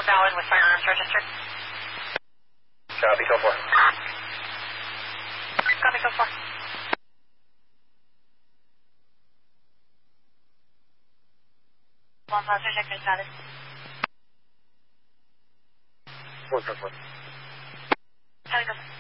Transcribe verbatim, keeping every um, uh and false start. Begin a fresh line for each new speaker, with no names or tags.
valid with firearms registered.
Copy, go for it.
Copy, go for. One positive, check status.
One, one, one.
Copy, go for.